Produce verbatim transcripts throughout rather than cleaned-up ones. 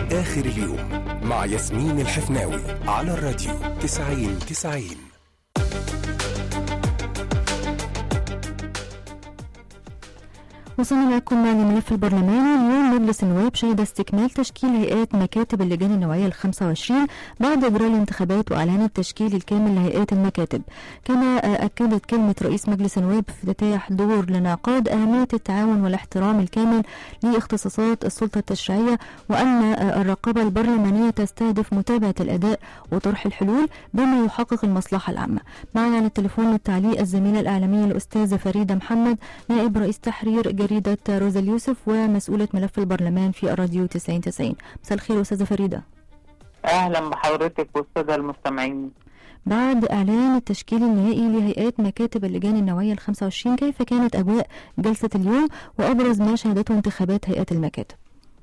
آخر اليوم مع ياسمين الحفناوي على الراديو تسعين تسعين. وصلنا معكم مع الملف البرلماني. اليوم مجلس النواب شهد استكمال تشكيل هيئات مكاتب اللجان النوعية الخمسة وعشرين بعد إجراء الانتخابات وإعلان التشكيل الكامل لهيئات المكاتب. كما أكدت كلمة رئيس مجلس النواب في افتتاح دور الانعقاد أهمية التعاون والاحترام الكامل لاختصاصات السلطة التشريعية، وأن الرقابة البرلمانية تستهدف متابعة الأداء وطرح الحلول بما يحقق المصلحة العامة. معنا على التليفون للتعليق الزميلة الإعلامية الأستاذة فريدة محمد، نائب رئيس تحرير جريدة روزا اليوسف ومسؤولة ملف البرلمان في الراديو تسعين تسعين. مساء الخير أستاذة فريدة. أهلا بحضرتك والسادة المستمعين. بعد إعلان التشكيل النهائي لهيئات مكاتب اللجان النوعية الخمسة وعشرين، كيف كانت أجواء جلسة اليوم وأبرز ما شهدته انتخابات هيئات المكاتب؟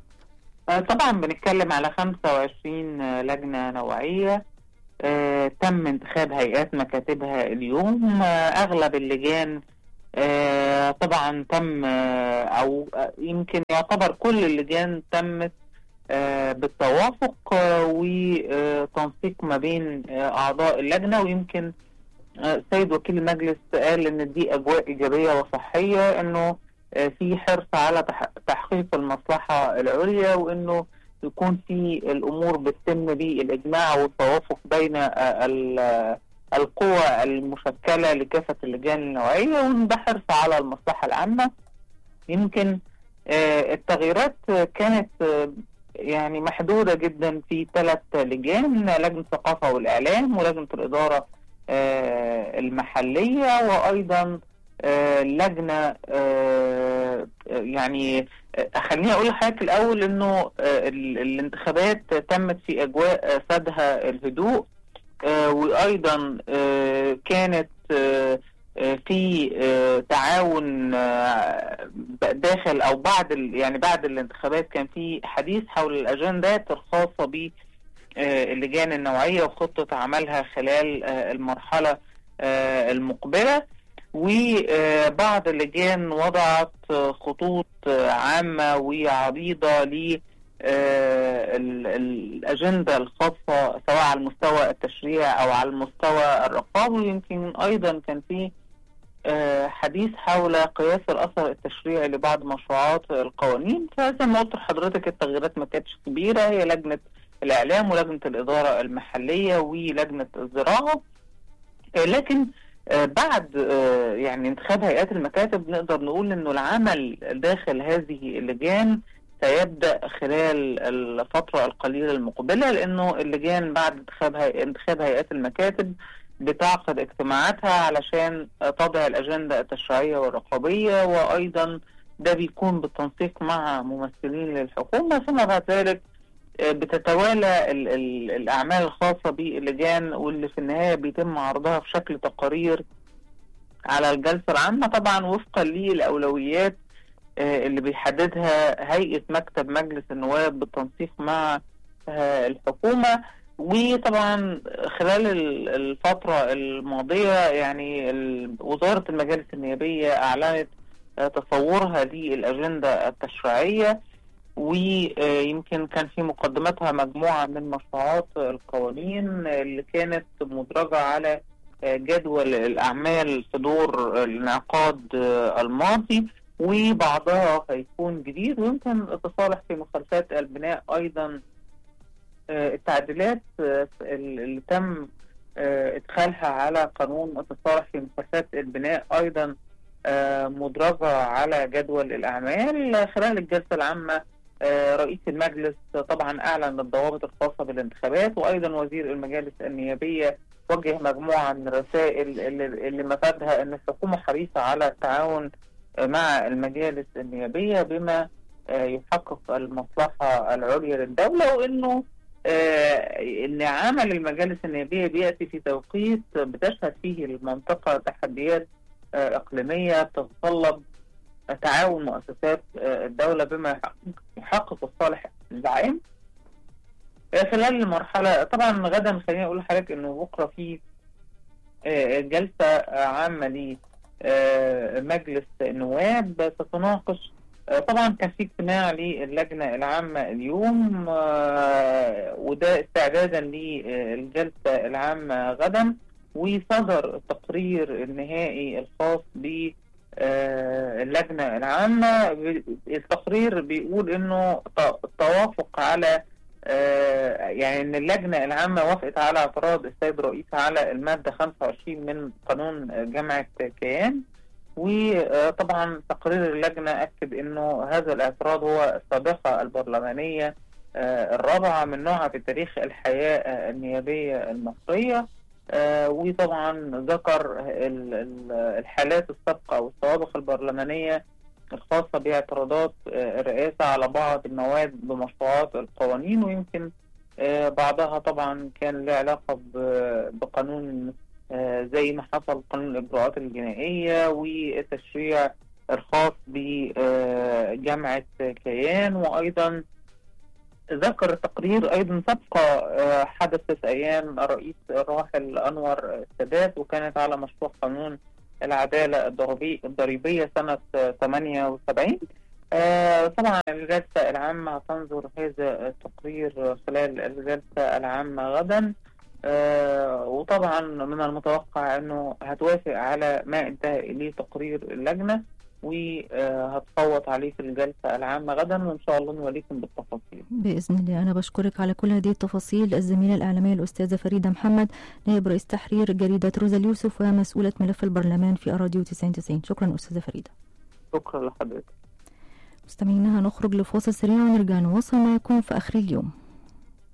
طبعا بنتكلم على خمسة وعشرين لجنة نوعية آه، تم انتخاب هيئات مكاتبها اليوم. آه، أغلب اللجان آه طبعا تم آه او آه يمكن يعتبر كل اللجان تمت آه بالتوافق آه وتنسيق ما بين آه اعضاء اللجنه، ويمكن آه سيد وكيل المجلس قال ان دي اجواء ايجابيه وصحيه، انه آه في حرص على تحقيق المصلحه العليا، وانه يكون في الامور بتتم بالاجماع والتوافق بين آه القوى المشكلة لكافة اللجان النوعية، وإن ده حرص على المصلحة العامة. يمكن آه التغييرات كانت آه يعني محدودة جدا في ثلاث لجان: لجنة الثقافة والإعلام، ولجنة الإدارة آه المحلية، وأيضا آه لجنة آه يعني آه خليني أقول لحضرتك الأول إنه آه الانتخابات تمت في أجواء سادها الهدوء. آه وأيضا آه كانت آه في آه تعاون آه داخل أو بعد يعني بعد الانتخابات كان في حديث حول الأجندات الخاصة باللجان النوعية وخطة عملها خلال آه المرحلة آه المقبلة، وبعض اللجان وضعت خطوط عامة وعريضة ل آه الأجندة الخاصة سواء على المستوى التشريع أو على المستوى الرقابي. ويمكن أيضا كان في آه حديث حول قياس الأثر التشريعي لبعض مشروعات القوانين. فزي ما قلت لحضرتك التغييرات ما كانتش كبيرة، هي لجنة الإعلام ولجنة الإدارة المحلية ولجنة الزراعة. آه لكن آه بعد آه يعني انتخاب هيئات المكاتب نقدر نقول إنه العمل داخل هذه اللجان سيبدأ خلال الفترة القليلة المقبلة، لأنه اللجان بعد انتخاب انتخاب هيئات المكاتب بتعقد اجتماعاتها علشان تضع الأجندة التشريعية والرقابية، وأيضا ده بيكون بالتنسيق مع ممثلين للحكومة. ثم بعد ذلك بتتوالى ال ال الأعمال الخاصة باللجان، واللي في النهاية بيتم عرضها في شكل تقارير على الجلسة العامة، طبعا وفقا للأولويات اللي بيحددها هيئة مكتب مجلس النواب بالتنسيق مع الحكومة. وطبعا خلال الفترة الماضية يعني وزارة المجالس النيابية أعلنت تصورها للأجندة التشريعية، ويمكن كان في مقدمتها مجموعة من مشروعات القوانين اللي كانت مدرجة على جدول الأعمال في دور الانعقاد الماضي، وبعضها هيكون جديد. ويمكن التصالح في مخالفات البناء أيضا التعديلات اللي تم ادخالها على قانون التصالح في مخالفات البناء أيضا مدرجة على جدول الأعمال. خلال الجلسة العامة رئيس المجلس طبعا أعلن الضوابط الخاصة بالانتخابات، وأيضا وزير المجالس النيابية وجه مجموعة من الرسائل اللي مفادها أن الحكومة حريصة على التعاون مع المجالس النيابية بما يحقق المصلحة العليا للدولة، وأنه أن عمل المجالس النيابية بيأتي في توقيت بتشهد فيه المنطقة تحديات إقليمية تتطلب تعاون مؤسسات الدولة بما يحقق الصالح العام. خلال المرحلة طبعا غدا خليني أقول لحضرتك أنه بكرة في جلسة عامة لمجلس النواب ستناقش طبعا كان في اجتماع للجنة العامة اليوم، وده استعدادا للجلسة العامة غدا، وصدر التقرير النهائي الخاص باللجنة العامة. التقرير بيقول انه التوافق على يعني ان اللجنة العامة وافقت على اعتراض السيد الرئيس على المادة خمسة وعشرين من قانون جامعة كيان، وطبعا تقرير اللجنة أكد أنه هذا الاعتراض هو السابقة البرلمانية الرابعة من نوعها في تاريخ الحياة النيابية المصرية. وطبعا ذكر الحالات السابقة أو السوابق البرلمانية الخاصة باعتراضات الرئاسة على بعض المواد بمشروعات القوانين، ويمكن بعضها طبعا كان له علاقة بقانون زي ما حصل قانون الإجراءات الجنائية والتشريع الخاص بجامعة كيان. وأيضا ذكر التقرير أيضا سابقة حدثت أيام الرئيس الراحل أنور السادات، وكانت على مشروع قانون العدالة الضريبية سنة ثمانية وسبعين. طبعا الجلسة العامة هتنظر هذا التقرير خلال الجلسة العامة غدا، آه وطبعا من المتوقع انه هتوافق على ما انتهى اليه تقرير اللجنة، وهتصوت عليه في الجلسة العامة غدا، وان شاء الله نوريكم بالتفاصيل بإذن الله. أنا بشكرك على كل هذه التفاصيل الزميلة الإعلامية الأستاذة فريدة محمد، نائب رئيس تحرير جريدة روزا اليوسف ومسؤولة ملف البرلمان في أراديو تسعين تسعين. شكرا أستاذة فريدة. شكرا لحضرتك. مستمعينا هنخرج لفاصل سريع ونرجع نواصل معكم في آخر اليوم.